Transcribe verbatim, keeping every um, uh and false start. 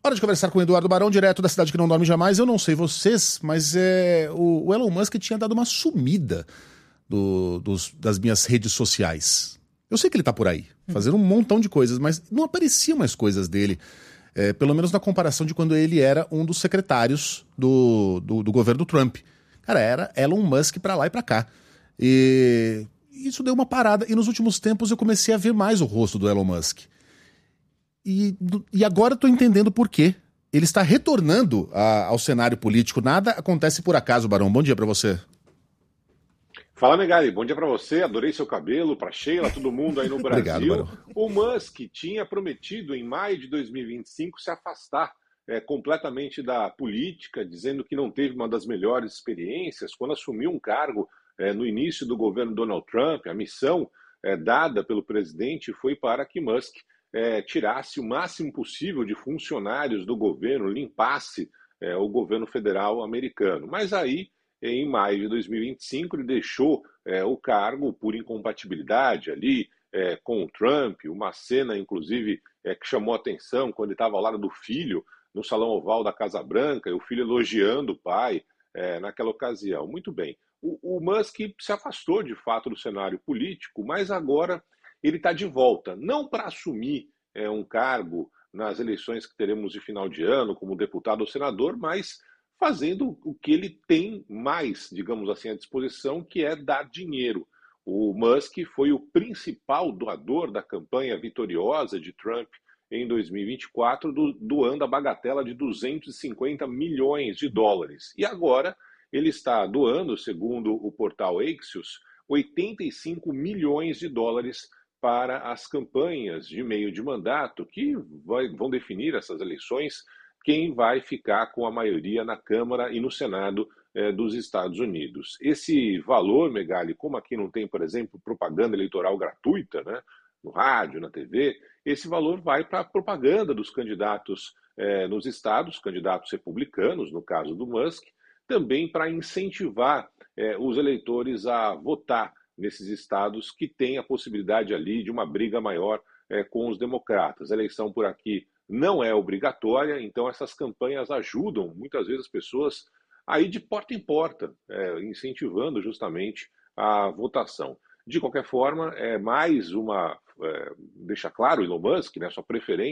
Hora de conversar com o Eduardo Barão, direto da cidade que não dorme jamais. Eu não sei vocês, mas é, o, o Elon Musk tinha dado uma sumida do, dos, das minhas redes sociais. Eu sei que ele tá por aí, fazendo um montão de coisas, mas não apareciam mais coisas dele. É, pelo menos na comparação de quando ele era um dos secretários do, do, do governo Trump. Cara, era Elon Musk pra lá e pra cá. E isso deu uma parada. E nos últimos tempos eu comecei a ver mais o rosto do Elon Musk. E, e agora eu tô entendendo por quê. Ele está retornando a, ao cenário político. Nada acontece por acaso, Barão. Bom dia pra você. Fala, Megali. Bom dia pra você. Adorei seu cabelo, pra Sheila, todo mundo aí no Brasil. Obrigado, Barão. O Musk tinha prometido em maio de dois mil e vinte e cinco se afastar é, completamente da política, dizendo que não teve uma das melhores experiências. Quando assumiu um cargo é, no início do governo Donald Trump, a missão é, dada pelo presidente foi para que Musk É, tirasse o máximo possível de funcionários do governo, limpasse é, o governo federal americano. Mas aí, em maio de dois mil e vinte e cinco, ele deixou é, o cargo por incompatibilidade ali é, com o Trump, uma cena, inclusive, é, que chamou a atenção quando ele estava ao lado do filho, no Salão Oval da Casa Branca, e o filho elogiando o pai é, naquela ocasião. Muito bem. O, o Musk se afastou, de fato, do cenário político, mas agora ele está de volta, não para assumir é, um cargo nas eleições que teremos de final de ano, como deputado ou senador, mas fazendo o que ele tem mais, digamos assim, à disposição, que é dar dinheiro. O Musk foi o principal doador da campanha vitoriosa de Trump em dois mil e vinte e quatro, do, doando a bagatela de duzentos e cinquenta milhões de dólares. E agora ele está doando, segundo o portal Axios, oitenta e cinco milhões de dólares para as campanhas de meio de mandato que vai, vão definir essas eleições, quem vai ficar com a maioria na Câmara e no Senado eh, dos Estados Unidos. Esse valor, Megali, como aqui não tem, por exemplo, propaganda eleitoral gratuita, né, no rádio, na T V, esse valor vai para a propaganda dos candidatos eh, nos estados, candidatos republicanos, no caso do Musk, também para incentivar eh, os eleitores a votar nesses estados que têm a possibilidade ali de uma briga maior é, com os democratas. A eleição por aqui não é obrigatória, então essas campanhas ajudam muitas vezes as pessoas a ir de porta em porta, é, incentivando justamente a votação. De qualquer forma, é mais uma, é, deixa claro o Elon Musk, né, sua preferência